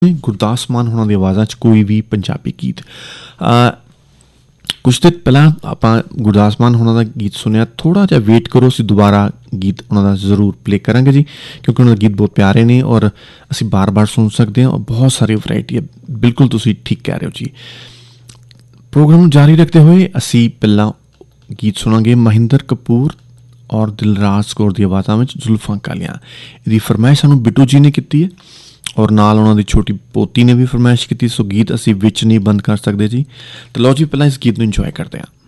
ਗੁਰਦਾਸ ਮਾਨ ਹੋਣਾ ਦੀ ਆਵਾਜ਼ਾਂ 'ਚ ਕੋਈ ਵੀ ਪੰਜਾਬੀ ਗੀਤ। ਕੁਛ ਦਿਨ ਪਹਿਲਾਂ ਆਪਾਂ ਗੁਰਦਾਸ ਮਾਨ ਹੋਣਾ ਦਾ ਗੀਤ ਸੁਣਿਆ। ਥੋੜ੍ਹਾ ਜਿਹਾ ਵੇਟ ਕਰੋ, ਅਸੀਂ ਦੁਬਾਰਾ ਗੀਤ ਉਹਨਾਂ ਦਾ ਜ਼ਰੂਰ ਪਲੇ ਕਰਾਂਗੇ ਜੀ, ਕਿਉਂਕਿ ਉਹਨਾਂ ਦੇ ਗੀਤ ਬਹੁਤ ਪਿਆਰੇ ਨੇ ਔਰ ਅਸੀਂ ਬਾਰ-ਬਾਰ ਸੁਣ ਸਕਦੇ ਹਾਂ ਔਰ ਬਹੁਤ ਸਾਰੀ ਵਰਾਇਟੀ ਹੈ। ਬਿਲਕੁਲ ਤੁਸੀਂ ਠੀਕ ਕਹਿ ਰਹੇ ਹੋ ਜੀ। ਪ੍ਰੋਗਰਾਮ ਨੂੰ ਜਾਰੀ ਰੱਖਦੇ ਹੋਏ ਅਸੀਂ ਪਹਿਲਾਂ ਗੀਤ ਸੁਣਾਂਗੇ ਮਹਿੰਦਰ ਕਪੂਰ ਔਰ ਦਿਲਰਾਜ ਕੌਰ ਦੀ ਆਵਾਜ਼ਾਂ ਵਿੱਚ ਜ਼ੁਲਫਾਂ ਕਾਲੀਆਂ। ਇਹਦੀ ਫਰਮਾਇਸ਼ ਸਾਨੂੰ ਬਿੱਟੂ ਜੀ ਨੇ ਕੀਤੀ ਹੈ ਔਰ ਨਾਲ ਉਹਨਾਂ ਦੀ ਛੋਟੀ ਪੋਤੀ ਨੇ ਵੀ ਫਰਮਾਇਸ਼ ਕੀਤੀ। ਸੋ ਗੀਤ ਅਸੀਂ ਵਿੱਚ ਨਹੀਂ ਬੰਦ ਕਰ ਸਕਦੇ ਜੀ। ਤਾਂ ਲਓ ਜੀ, ਪਹਿਲਾਂ ਇਸ ਗੀਤ ਨੂੰ ਇੰਜੋਏ ਕਰਦੇ ਹਾਂ।